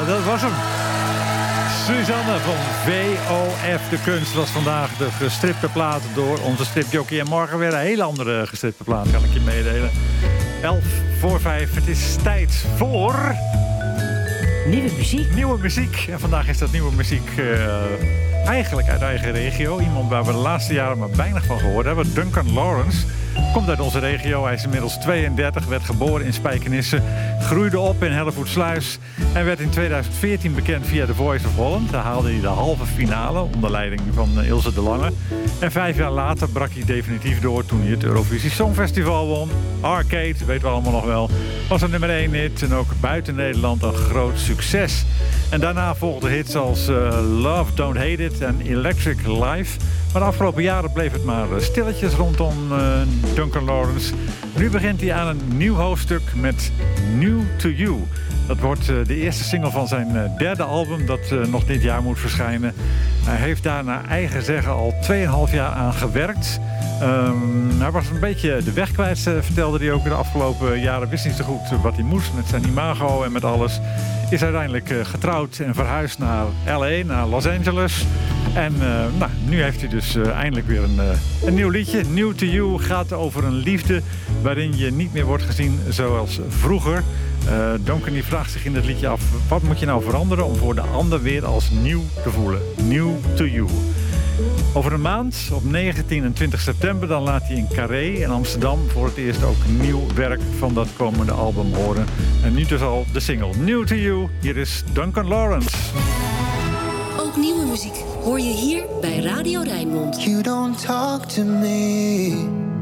Nou, dat was hem. Suzanne van VOF De Kunst was vandaag de gestripte plaat door onze stripjockey. En morgen weer een hele andere gestripte plaat, kan ik je meedelen. 4:11. Het is tijd voor... Nieuwe muziek. Nieuwe muziek. En vandaag is dat nieuwe muziek eigenlijk uit eigen regio. Iemand waar we de laatste jaren maar weinig van gehoord hebben. Duncan Lawrence. Komt uit onze regio. Hij is inmiddels 32. Werd geboren in Spijkenisse. Groeide op in Hellevoetsluis. En werd in 2014 bekend via The Voice of Holland. Daar haalde hij de halve finale onder leiding van Ilse de Lange. En 5 jaar later brak hij definitief door toen hij het Eurovisie Songfestival won. Arcade, weten we allemaal nog wel. Was een nummer 1 hit en ook buiten Nederland een groot succes. En daarna volgden hits als Love, Don't Hate It en Electric Life. Maar de afgelopen jaren bleef het maar stilletjes rondom Duncan Lawrence. Nu begint hij aan een nieuw hoofdstuk met New to You. Dat wordt de eerste single van zijn derde album dat nog dit jaar moet verschijnen. Hij heeft daar naar eigen zeggen al 2,5 jaar aan gewerkt. Hij was een beetje de weg kwijt, vertelde hij ook de afgelopen jaren. Wist niet zo goed wat hij moest met zijn imago en met alles. Is uiteindelijk getrouwd en verhuisd naar LA, naar Los Angeles. En nu heeft hij dus eindelijk weer een nieuw liedje. New to You gaat over een liefde waarin je niet meer wordt gezien zoals vroeger. Duncan vraagt zich in het liedje af, wat moet je nou veranderen om voor de ander weer als nieuw te voelen? New to You. Over een maand, op 19 en 20 september, dan laat hij in Carré in Amsterdam voor het eerst ook nieuw werk van dat komende album horen. En nu dus al de single New to You. Hier is Duncan Lawrence. Ook nieuwe muziek hoor je hier bij Radio Rijnmond. You don't talk to me